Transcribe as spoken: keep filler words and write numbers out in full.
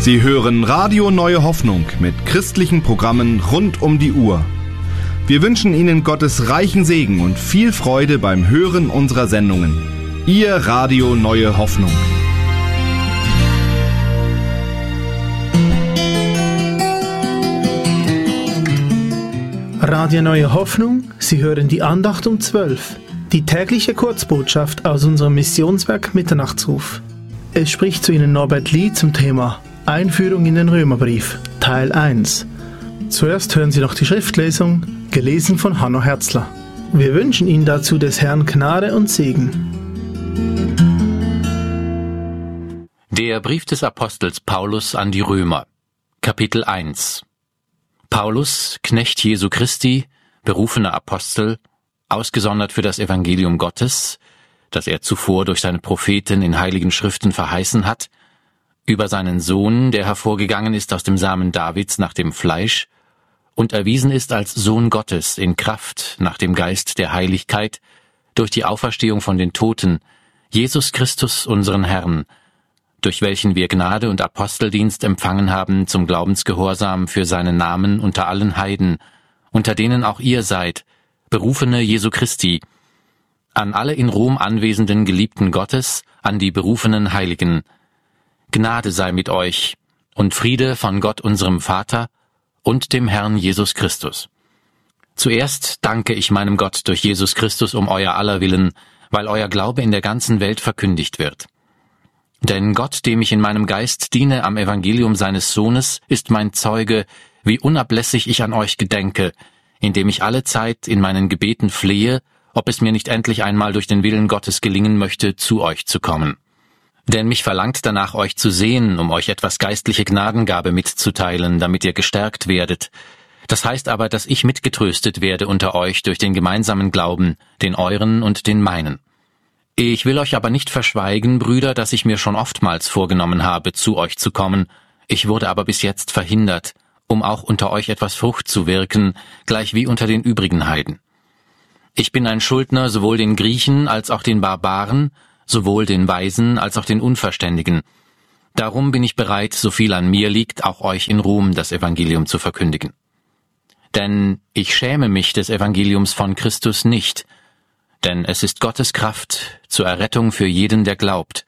Sie hören Radio Neue Hoffnung mit christlichen Programmen rund um die Uhr. Wir wünschen Ihnen Gottes reichen Segen und viel Freude beim Hören unserer Sendungen. Ihr Radio Neue Hoffnung. Radio Neue Hoffnung, Sie hören die Andacht um zwölf, die tägliche Kurzbotschaft aus unserem Missionswerk Mitternachtsruf. Es spricht zu Ihnen Norbert Lee zum Thema Einführung in den Römerbrief, Teil eins. Zuerst hören Sie noch die Schriftlesung, gelesen von Hanno Herzler. Wir wünschen Ihnen dazu des Herrn Gnade und Segen. Der Brief des Apostels Paulus an die Römer, Kapitel eins. Paulus, Knecht Jesu Christi, berufener Apostel, ausgesondert für das Evangelium Gottes, das er zuvor durch seine Propheten in heiligen Schriften verheißen hat, über seinen Sohn, der hervorgegangen ist aus dem Samen Davids nach dem Fleisch und erwiesen ist als Sohn Gottes in Kraft nach dem Geist der Heiligkeit durch die Auferstehung von den Toten, Jesus Christus unseren Herrn, durch welchen wir Gnade und Aposteldienst empfangen haben zum Glaubensgehorsam für seinen Namen unter allen Heiden, unter denen auch ihr seid, Berufene Jesu Christi, an alle in Rom anwesenden Geliebten Gottes, an die berufenen Heiligen. Gnade sei mit euch und Friede von Gott unserem Vater und dem Herrn Jesus Christus. Zuerst danke ich meinem Gott durch Jesus Christus um euer aller Willen, weil euer Glaube in der ganzen Welt verkündigt wird. Denn Gott, dem ich in meinem Geist diene am Evangelium seines Sohnes, ist mein Zeuge, wie unablässig ich an euch gedenke, indem ich alle Zeit in meinen Gebeten flehe, ob es mir nicht endlich einmal durch den Willen Gottes gelingen möchte, zu euch zu kommen. Denn mich verlangt danach, euch zu sehen, um euch etwas geistliche Gnadengabe mitzuteilen, damit ihr gestärkt werdet. Das heißt aber, dass ich mitgetröstet werde unter euch durch den gemeinsamen Glauben, den euren und den meinen. Ich will euch aber nicht verschweigen, Brüder, dass ich mir schon oftmals vorgenommen habe, zu euch zu kommen. Ich wurde aber bis jetzt verhindert, um auch unter euch etwas Frucht zu wirken, gleich wie unter den übrigen Heiden. Ich bin ein Schuldner sowohl den Griechen als auch den Barbaren, sowohl den Weisen als auch den Unverständigen. Darum bin ich bereit, so viel an mir liegt, auch euch in Rom das Evangelium zu verkündigen. Denn ich schäme mich des Evangeliums von Christus nicht, denn es ist Gottes Kraft zur Errettung für jeden, der glaubt,